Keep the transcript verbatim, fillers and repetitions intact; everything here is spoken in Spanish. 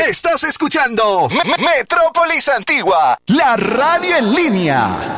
Estás escuchando M- Metrópolis Antigua, la radio en línea.